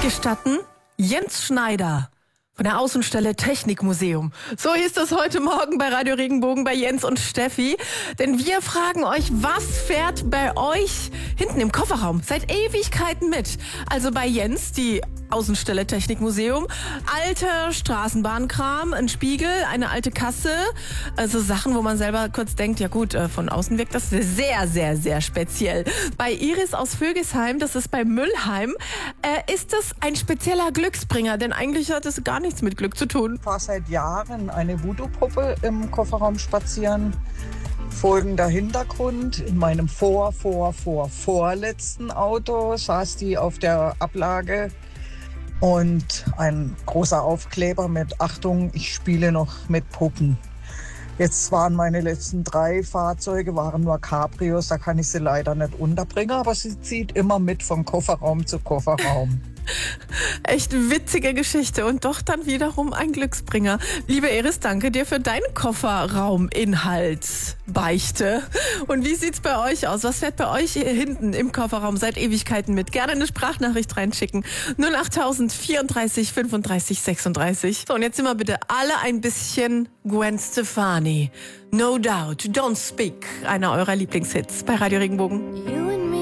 gestatten, Jens Schneider von der Außenstelle Technikmuseum. So hieß das heute Morgen bei Radio Regenbogen bei Jens und Steffi. Denn wir fragen euch, was fährt bei euch hinten im Kofferraum seit Ewigkeiten mit? Also bei Jens, die Außenstelle Technikmuseum, alter Straßenbahnkram, ein Spiegel, eine alte Kasse, also Sachen, wo man selber kurz denkt, ja gut, von außen wirkt das sehr, sehr, sehr speziell. Bei Iris aus Vögesheim, das ist bei Müllheim, ist das ein spezieller Glücksbringer, denn eigentlich hat es gar nichts mit Glück zu tun. Ich fahre seit Jahren eine Voodoo-Puppe im Kofferraum spazieren. Folgender Hintergrund: In meinem vorletzten Auto saß die auf der Ablage und ein großer Aufkleber mit Achtung, ich spiele noch mit Puppen. Jetzt waren meine letzten 3 Fahrzeuge waren nur Cabrios, da kann ich sie leider nicht unterbringen, aber sie zieht immer mit von Kofferraum zu Kofferraum. Echt witzige Geschichte und doch dann wiederum ein Glücksbringer. Liebe Iris, danke dir für deinen Kofferrauminhalt. Beichte. Und wie sieht's bei euch aus? Was fährt bei euch hier hinten im Kofferraum seit Ewigkeiten mit? Gerne eine Sprachnachricht reinschicken. 08000 34 35 36. So, und jetzt sind wir bitte alle ein bisschen Gwen Stefani. No Doubt, Don't Speak. Einer eurer Lieblingshits bei Radio Regenbogen.